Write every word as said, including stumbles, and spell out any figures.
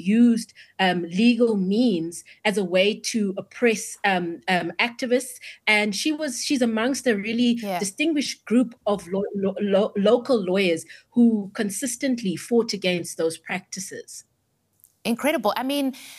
used um, legal means as a way to oppress um, um, activists. And she was she's amongst a really Yeah. distinguished group of lo- lo- lo- local lawyers who consistently fought against those practices. Incredible. I mean,